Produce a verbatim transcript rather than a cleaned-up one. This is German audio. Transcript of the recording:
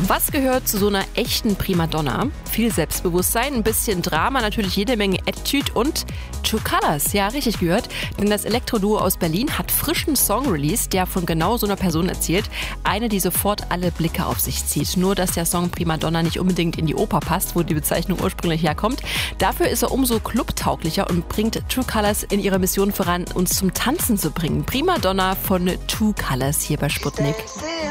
Was gehört zu so einer echten Primadonna? Viel Selbstbewusstsein, ein bisschen Drama, natürlich jede Menge Attitude und True Colors. Ja, richtig gehört. Denn das Elektroduo aus Berlin hat frischen Song released, der von genau so einer Person erzählt. Eine, die sofort alle Blicke auf sich zieht. Nur, dass der Song Primadonna nicht unbedingt in die Oper passt, wo die Bezeichnung ursprünglich herkommt. Dafür ist er umso clubtauglicher und bringt True Colors in ihrer Mission voran, uns zum Tanzen zu bringen. Primadonna von True Colors hier bei Sputnik.